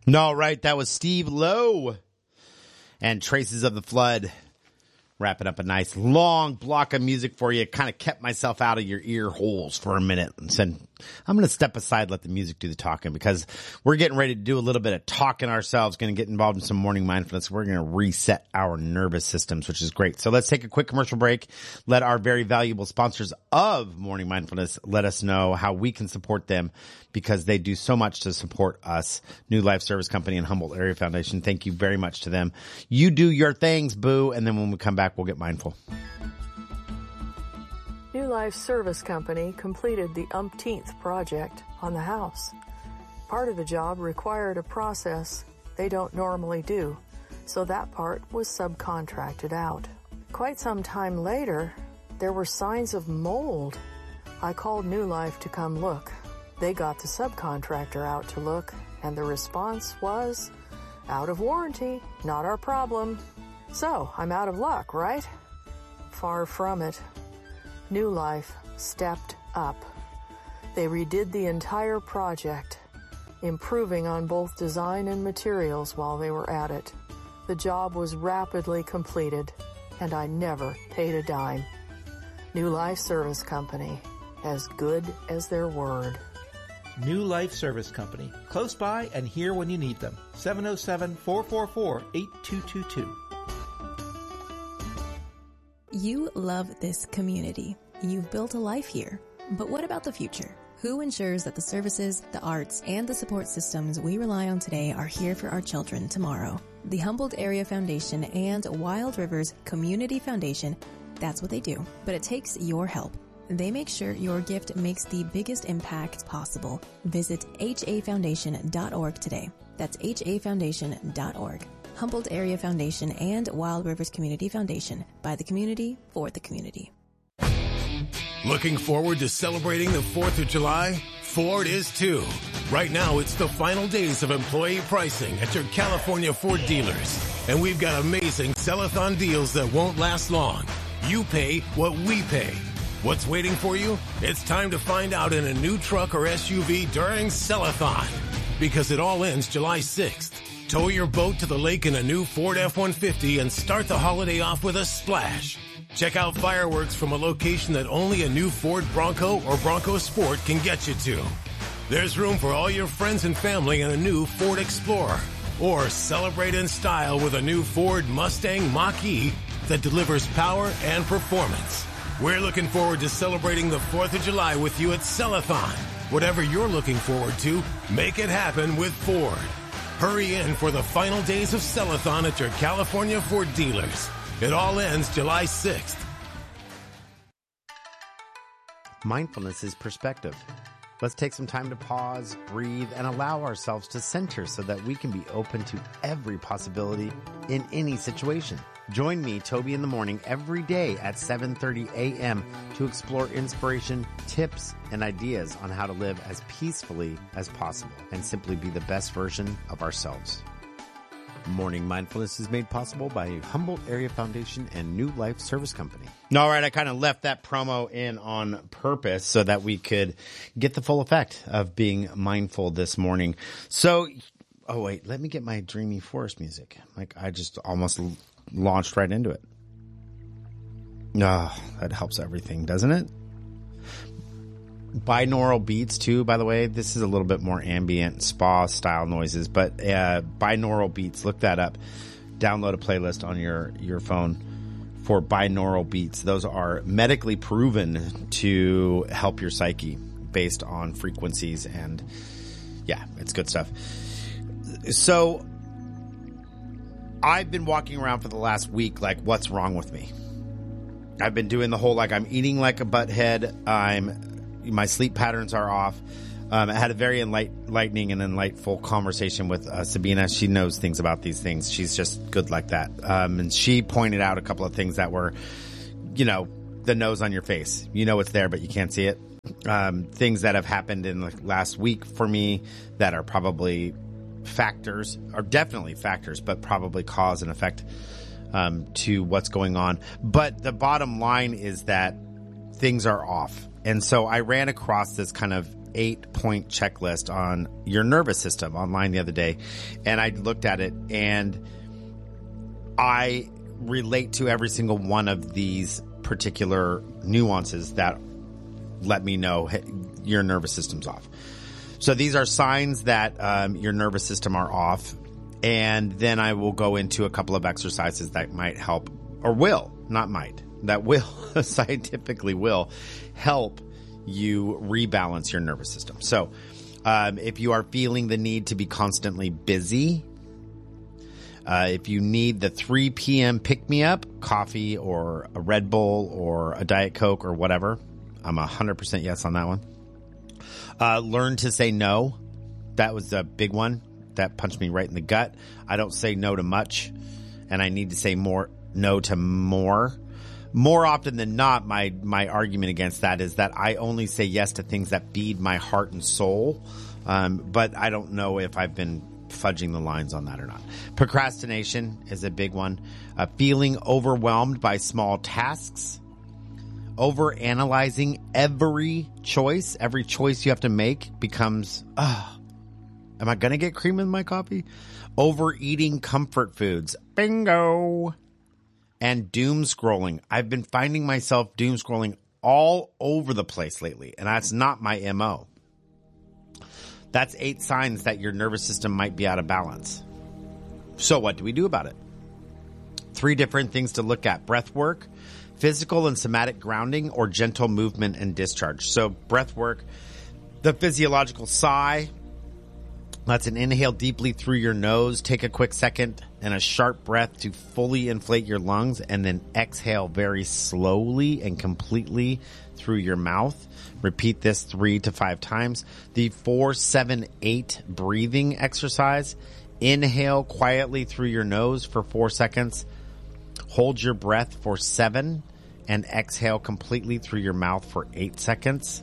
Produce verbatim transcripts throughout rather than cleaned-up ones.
No, right. That was Steve Lowe and Traces of the Flood. Wrapping up a nice long block of music for you. Kind of kept myself out of your ear holes for a minute and said, I'm going to step aside, let the music do the talking, because we're getting ready to do a little bit of talking ourselves, going to get involved in some morning mindfulness. We're going to reset our nervous systems, which is great. So let's take a quick commercial break. Let our very valuable sponsors of Morning Mindfulness let us know how we can support them, because they do so much to support us. New Life Service Company and Humboldt Area Foundation. Thank you very much to them. You do your things, boo. And then when we come back, we'll get mindful. New Life Service Company completed the umpteenth project on the house. Part of the job required a process they don't normally do, so that part was subcontracted out. Quite some time later, there were signs of mold. I called New Life to come look. They got the subcontractor out to look, and the response was, out of warranty, not our problem. So, I'm out of luck, right? Far from it. New Life stepped up. They redid the entire project, improving on both design and materials while they were at it. The job was rapidly completed, and I never paid a dime. New Life Service Company, as good as their word. New Life Service Company, close by and here when you need them. seven oh seven, four four four, eight two two two. You love this community. You've built a life here. But what about the future? Who ensures that the services, the arts, and the support systems we rely on today are here for our children tomorrow? The Humboldt Area Foundation and Wild Rivers Community Foundation, that's what they do. But it takes your help. They make sure your gift makes the biggest impact possible. Visit H A foundation dot org today. That's H A foundation dot org. Humboldt Area Foundation and Wild Rivers Community Foundation. By the community, for the community. Looking forward to celebrating the fourth of July? Ford is too. Right now, it's the final days of employee pricing at your California Ford dealers. And we've got amazing sell-a-thon deals that won't last long. You pay what we pay. What's waiting for you? It's time to find out in a new truck or S U V during Sell-a-thon. Because it all ends July sixth. Tow your boat to the lake in a new Ford F one fifty and start the holiday off with a splash. Check out fireworks from a location that only a new Ford Bronco or Bronco Sport can get you to. There's room for all your friends and family in a new Ford Explorer. Or celebrate in style with a new Ford Mustang Mach-E that delivers power and performance. We're looking forward to celebrating the fourth of July with you at Sell-a-thon. Whatever you're looking forward to, make it happen with Ford. Hurry in for the final days of Sell-a-thon at your California Ford dealers. It all ends July sixth. Mindfulness is perspective. Let's take some time to pause, breathe, and allow ourselves to center so that we can be open to every possibility in any situation. Join me, Toby, in the morning every day at seven thirty a.m. to explore inspiration, tips, and ideas on how to live as peacefully as possible and simply be the best version of ourselves. Morning Mindfulness is made possible by Humboldt Area Foundation and New Life Service Company. All right, I kind of left that promo in on purpose so that we could get the full effect of being mindful this morning. So, oh wait, let me get my dreamy forest music. Like I just almost l- launched right into it. Ah, oh, that helps everything, doesn't it? Binaural beats too, by the way. This is a little bit more ambient spa style noises, but uh, binaural beats, look that up. Download a playlist on your, your phone for binaural beats. Those are medically proven to help your psyche based on frequencies, and yeah, it's good stuff. So I've been walking around for the last week like, what's wrong with me? I've been doing the whole like I'm eating like a butthead. I'm My sleep patterns are off. Um, I had a very enlightening and enlightful conversation with uh, Sabina. She knows things about these things. She's just good like that. Um, and she pointed out a couple of things that were, you know, the nose on your face. You know it's there, but you can't see it. Um, things that have happened in the last week for me that are probably factors, are definitely factors, but probably cause and effect um, to what's going on. But the bottom line is that things are off. And so I ran across this kind of eight point checklist on your nervous system online the other day, and I looked at it, and I relate to every single one of these particular nuances that let me know, hey, your nervous system's off. So these are signs that um, your nervous system are off, and then I will go into a couple of exercises that might help, or will, not might, that will, scientifically will help you rebalance your nervous system. So um, if you are feeling the need to be constantly busy, Uh, if you need the three p.m. pick-me-up, coffee or a Red Bull or a Diet Coke or whatever, I'm one hundred percent yes on that one. Uh, learn to say no. That was a big one. That punched me right in the gut. I don't say no to much, and I need to say more no to more. More often than not, my, my argument against that is that I only say yes to things that feed my heart and soul, um, but I don't know if I've been fudging the lines on that or not. Procrastination is a big one. Uh, feeling overwhelmed by small tasks. Over analyzing every choice. Every choice you have to make becomes, ah, oh, am I going to get cream in my coffee? Overeating comfort foods. Bingo. And doom scrolling. I've been finding myself doom scrolling all over the place lately, and that's not my M O. That's eight signs that your nervous system might be out of balance. So what do we do about it? Three different things to look at: breath work, physical and somatic grounding, or gentle movement and discharge. So breath work, the physiological sigh. That's an inhale deeply through your nose. Take a quick second and a sharp breath to fully inflate your lungs, and then exhale very slowly and completely through your mouth. Repeat this three to five times. The four, seven, eight breathing exercise. Inhale quietly through your nose for four seconds. Hold your breath for seven and exhale completely through your mouth for eight seconds.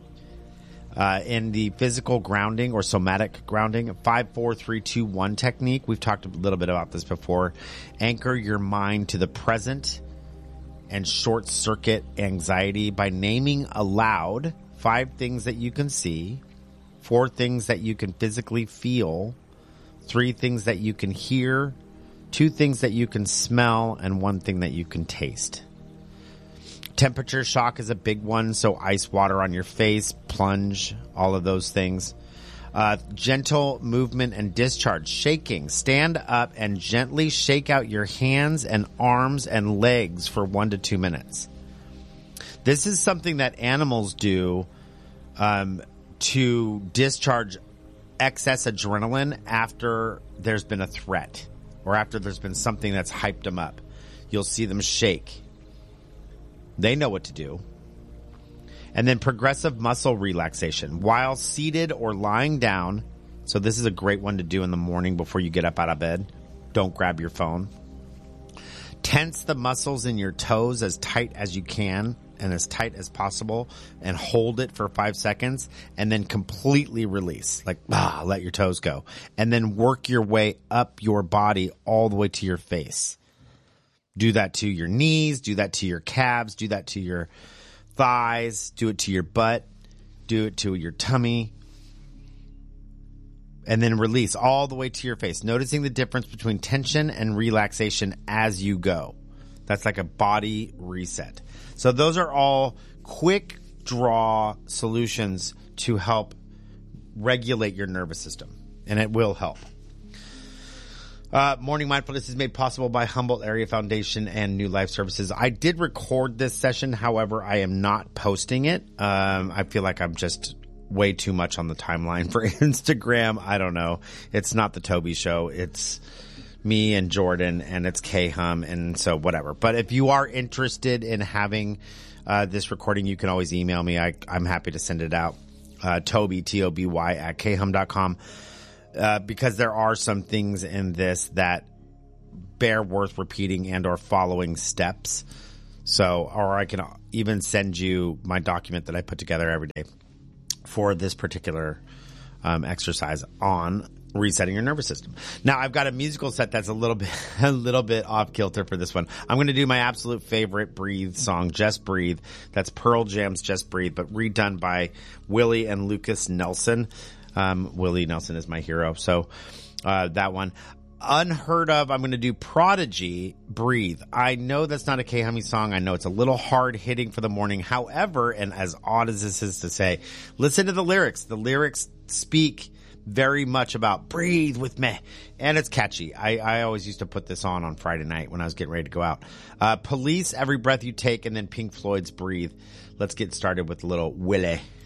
Uh, in the physical grounding or somatic grounding, five, four, three, two, one technique. We've talked a little bit about this before. Anchor your mind to the present and short circuit anxiety by naming aloud five things that you can see, four things that you can physically feel, three things that you can hear, two things that you can smell, and one thing that you can taste. Temperature shock is a big one, so ice water on your face, plunge, all of those things. Uh, gentle movement and discharge, shaking. Stand up and gently shake out your hands and arms and legs for one to two minutes. This is something that animals do um, to discharge excess adrenaline after there's been a threat or after there's been something that's hyped them up. You'll see them shake. They know what to do. And then progressive muscle relaxation while seated or lying down. So this is a great one to do in the morning before you get up out of bed. Don't grab your phone. Tense the muscles in your toes as tight as you can and as tight as possible, and hold it for five seconds and then completely release. Like, ah, let your toes go. And then work your way up your body all the way to your face. Do that to your knees, do that to your calves, do that to your thighs, do it to your butt, do it to your tummy, and then release all the way to your face, noticing the difference between tension and relaxation as you go. That's like a body reset. So those are all quick draw solutions to help regulate your nervous system, and it will help. Uh, Morning Mindfulness is made possible by Humboldt Area Foundation and New Life Services. I did record this session. However, I am not posting it. Um, I feel like I'm just way too much on the timeline for Instagram. I don't know. It's not the Toby Show. It's me and Jordan, and it's K-Hum, and so whatever. But if you are interested in having uh, this recording, you can always email me. I, I'm happy to send it out. Uh, Toby, T O B Y, at K Hum dot com. Uh, because there are some things in this that bear worth repeating and or following steps. So, or I can even send you my document that I put together every day for this particular um, exercise on resetting your nervous system. Now, I've got a musical set that's a little bit, a little bit off kilter for this one. I'm going to do my absolute favorite Breathe song, Just Breathe. That's Pearl Jam's Just Breathe, but redone by Willie and Lucas Nelson. Um, Willie Nelson is my hero. So, uh, that one. Unheard of, I'm going to do Prodigy, Breathe. I know that's not a K-Hummy song. I know it's a little hard hitting for the morning. However, and as odd as this is to say, listen to the lyrics. The lyrics speak very much about breathe with me, and it's catchy. I, I always used to put this on on Friday night when I was getting ready to go out. Uh, Police, Every Breath You Take, and then Pink Floyd's Breathe. Let's get started with a little Willie.